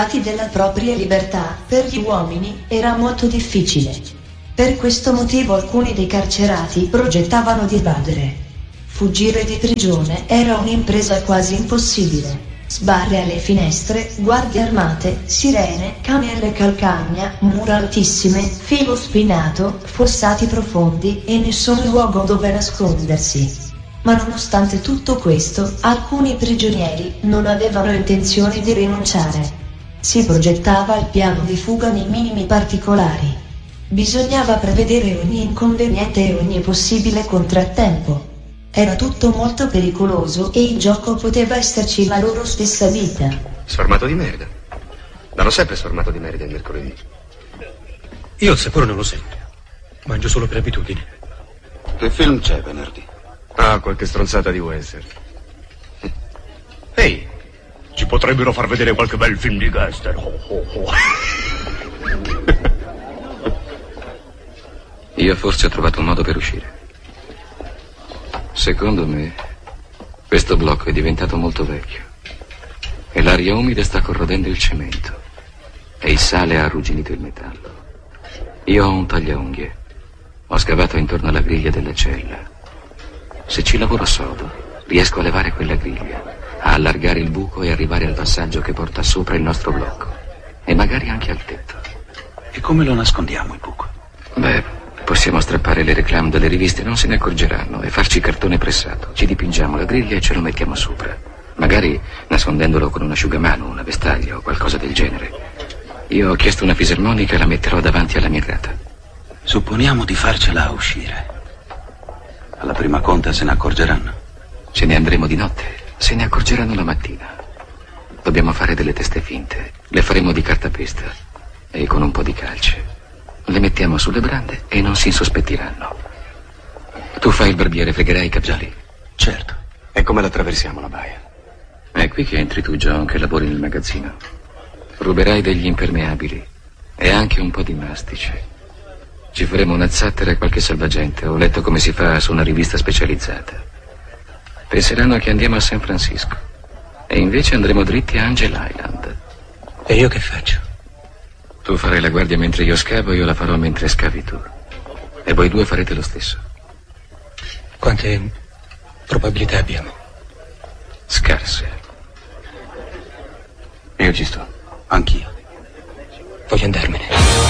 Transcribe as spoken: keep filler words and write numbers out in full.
della propria libertà, per gli uomini, era molto difficile. Per questo motivo alcuni dei carcerati progettavano di evadere. Fuggire di prigione era un'impresa quasi impossibile. Sbarre alle finestre, guardie armate, sirene, camere calcagna, mura altissime, filo spinato, fossati profondi e nessun luogo dove nascondersi. Ma nonostante tutto questo, alcuni prigionieri non avevano intenzione di rinunciare. Si progettava il piano di fuga nei minimi particolari. Bisognava prevedere ogni inconveniente e ogni possibile contrattempo. Era tutto molto pericoloso e in gioco poteva esserci la loro stessa vita. Sformato di merda. Danno sempre sformato di merda il mercoledì. Io il sapore non lo sento. Mangio solo per abitudine. Che film c'è venerdì? Ah, qualche stronzata di Western. Ehi, ci potrebbero far vedere qualche bel film di gangster. Oh, oh, oh. Io forse ho trovato un modo per uscire. Secondo me, questo blocco è diventato molto vecchio e l'aria umida sta corrodendo il cemento e il sale ha arrugginito il metallo. Io ho un tagliaunghie. Ho scavato intorno alla griglia della cella. Se ci lavoro sodo, riesco a levare quella griglia, a allargare il buco e arrivare al passaggio che porta sopra il nostro blocco e magari anche al tetto. E come lo nascondiamo il buco? Beh, possiamo strappare le reclame dalle riviste, non se ne accorgeranno, e farci cartone pressato. Ci dipingiamo la griglia e ce lo mettiamo sopra. Magari nascondendolo con un asciugamano, una vestaglia o qualcosa del genere. Io ho chiesto una fisarmonica e la metterò davanti alla mia grata. Supponiamo di farcela uscire. Alla prima conta se ne accorgeranno. Ce ne andremo di notte, se ne accorgeranno la mattina. Dobbiamo fare delle teste finte. Le faremo di cartapesta e con un po' di calce. Le mettiamo sulle brande e non si insospettiranno. Tu fai il barbiere, fregherai i cabgiali? Certo. E come la attraversiamo la baia? È qui che entri tu, John, che lavori nel magazzino. Ruberai degli impermeabili e anche un po' di mastice. Ci faremo una zattera e qualche salvagente. Ho letto come si fa su una rivista specializzata. Penseranno che andiamo a San Francisco e invece andremo dritti a Angel Island. E io che faccio? Tu farai la guardia mentre io scavo e io la farò mentre scavi tu. E voi due farete lo stesso. Quante probabilità abbiamo? Scarse. Io ci sto. Anch'io. Voglio andarmene.